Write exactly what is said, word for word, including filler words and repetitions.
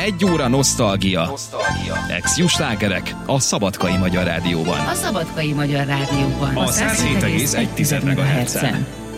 Egy óra nosztalgia. nosztalgia. Ex-jó slágerek a Szabadkai Magyar Rádióban. A Szabadkai Magyar Rádióban. A száz hét egész egy megahertzen.